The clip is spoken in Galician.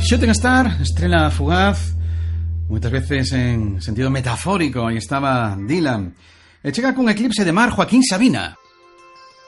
Shooting Star, estrela fugaz, moitas veces en sentido metafórico. Aí estaba Dylan. E chega cun eclipse de mar Joaquín Sabina.